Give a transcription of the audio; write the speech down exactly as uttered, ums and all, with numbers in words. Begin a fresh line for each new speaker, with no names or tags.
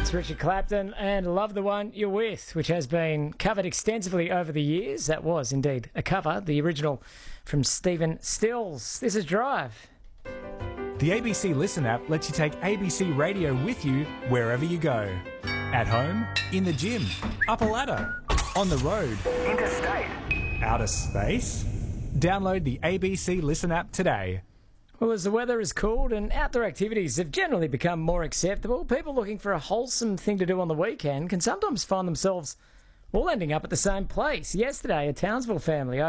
That's Richard Clapton and Love the One You're With, which has been covered extensively over the years. That was indeed a cover, the original from Stephen Stills. This is Drive.
The A B C Listen app lets you take A B C Radio with you wherever you go. At home, in the gym, up a ladder, on the road, interstate, outer space. Download the A B C Listen app today.
Well, as the weather has cooled and outdoor activities have generally become more acceptable, people looking for a wholesome thing to do on the weekend can sometimes find themselves all ending up at the same place. Yesterday, a Townsville family